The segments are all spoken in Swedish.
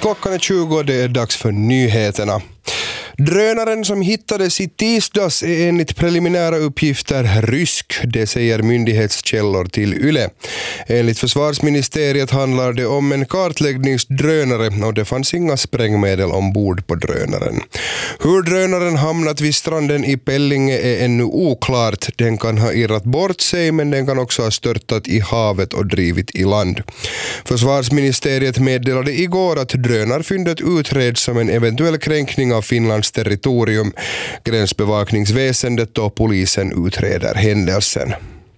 Klockan är 20 och det är dags för nyheterna. Drönaren som hittades i tisdags är enligt preliminära uppgifter rysk, det säger myndighetskällor till YLE. Enligt försvarsministeriet handlar det om en kartläggningsdrönare och det fanns inga sprängmedel ombord på drönaren. Hur drönaren hamnat vid stranden i Pellinge är ännu oklart. Den kan ha irrat bort sig, men den kan också ha störtat i havet och drivit i land. Försvarsministeriet meddelade igår att drönarfyndet utreds som en eventuell kränkning av Finlands territorium. Gränsbevakningsväsendet och polisen utreder händelsen.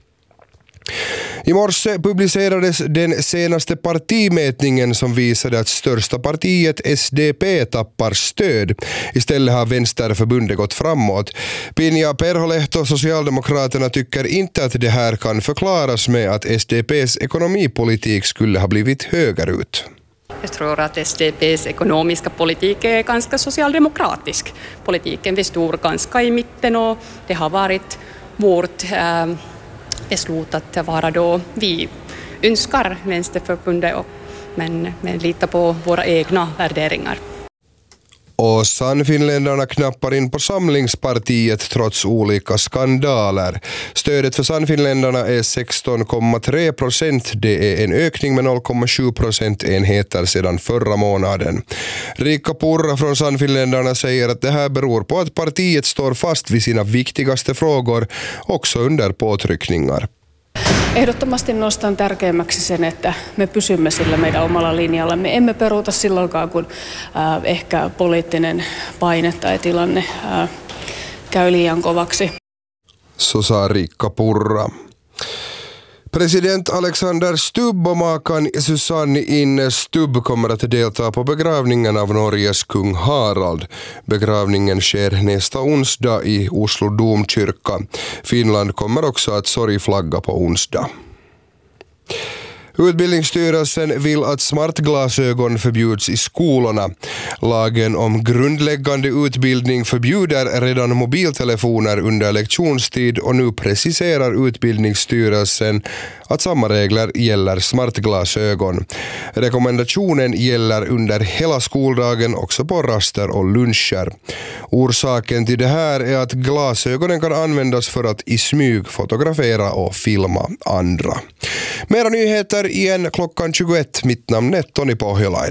I morse publicerades den senaste partimätningen som visade att största partiet SDP tappar stöd. Istället har Vänsterförbundet gått framåt. Pinja Perholehto, Socialdemokraterna, tycker inte att det här kan förklaras med att SDP:s ekonomipolitik skulle ha blivit högerut. Jag tror att SDP:s ekonomiska politik är ganska socialdemokratisk. Politiken vi står ganska i mitten och det har varit vårt beslut att vara då vi önskar Vänsterförbundet men litar på våra egna värderingar. Och Sannfinländarna knappar in på Samlingspartiet trots olika skandaler. Stödet för Sannfinländarna är 16,3%. Det är en ökning med 0,7 procentenheter sedan förra månaden. Riikka Purra från Sannfinländarna säger att det här beror på att partiet står fast vid sina viktigaste frågor också under påtryckningar. Ehdottomasti nostan tärkeimmäksi sen, että me pysymme sillä meidän omalla linjalla. Me emme peruuta silloinkaan, kun ehkä poliittinen paine tai tilanne käy liian kovaksi. Så sa Riikka Purra. President Alexander Stubb och makan Susanne Ine Stubb kommer att delta på begravningen av Norges kung Harald. Begravningen sker nästa onsdag i Oslo domkyrka. Finland kommer också att sorgflagga på onsdag. Utbildningsstyrelsen vill att smartglasögon förbjuds i skolorna. Lagen om grundläggande utbildning förbjuder redan mobiltelefoner under lektionstid och nu preciserar utbildningsstyrelsen att samma regler gäller smartglasögon. Rekommendationen gäller under hela skoldagen, också på raster och luncher. Orsaken till det här är att glasögonen kan användas för att i smyg fotografera och filma andra. Mera nyheter igen klockan 21. Mitt namn är Toni Pohjolainen.